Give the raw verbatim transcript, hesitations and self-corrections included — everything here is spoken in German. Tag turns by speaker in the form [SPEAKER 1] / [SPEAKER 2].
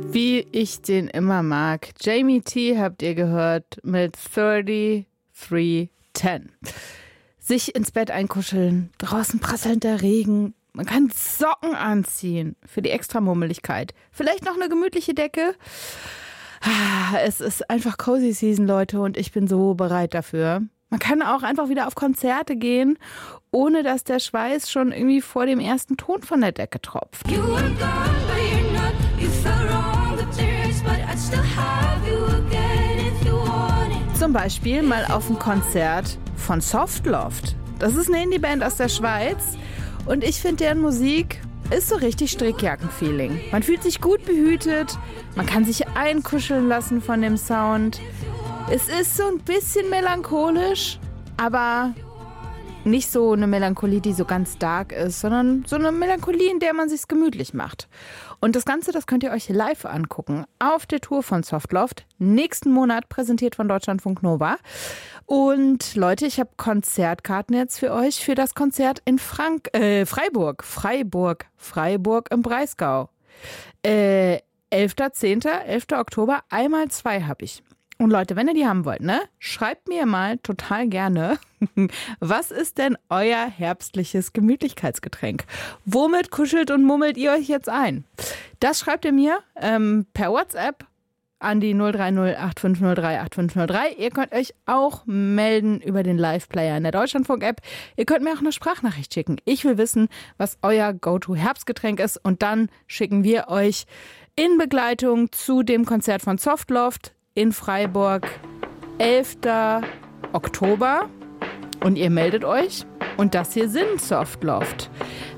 [SPEAKER 1] Wie ich den immer mag. Jamie T habt ihr gehört mit dreiunddreißig zehn. Sich ins Bett einkuscheln, draußen prasselnd der Regen. Man kann Socken anziehen für die Extramummeligkeit. Vielleicht noch eine gemütliche Decke. Es ist einfach Cozy Season, Leute, und ich bin so bereit dafür. Man kann auch einfach wieder auf Konzerte gehen, ohne dass der Schweiß schon irgendwie vor dem ersten Ton von der Decke tropft. Zum Beispiel mal auf ein Konzert von Softloft. Das ist eine Indie-Band aus der Schweiz und ich finde, deren Musik ist so richtig Strickjacken-Feeling. Man fühlt sich gut behütet, man kann sich einkuscheln lassen von dem Sound. Es ist so ein bisschen melancholisch, aber nicht so eine Melancholie, die so ganz dark ist, sondern so eine Melancholie, in der man sich's gemütlich macht. Und das Ganze, das könnt ihr euch live angucken auf der Tour von Softloft. Nächsten Monat präsentiert von Deutschlandfunk Nova. Und Leute, ich habe Konzertkarten jetzt für euch für das Konzert in Frank äh, Freiburg. Freiburg. Freiburg im Breisgau. Äh, elfter zehnter elfter Oktober, einmal zwei habe ich. Und Leute, wenn ihr die haben wollt, ne, schreibt mir mal total gerne, was ist denn euer herbstliches Gemütlichkeitsgetränk? Womit kuschelt und mummelt ihr euch jetzt ein? Das schreibt ihr mir ähm, per WhatsApp an die null drei null acht fünf null drei acht fünf null drei. Ihr könnt euch auch melden über den Live-Player in der Deutschlandfunk-App. Ihr könnt mir auch eine Sprachnachricht schicken. Ich will wissen, was euer Go-To-Herbstgetränk ist. Und dann schicken wir euch in Begleitung zu dem Konzert von Softloft in Freiburg, elfter Oktober. Und ihr meldet euch. Und das hier sind Softloft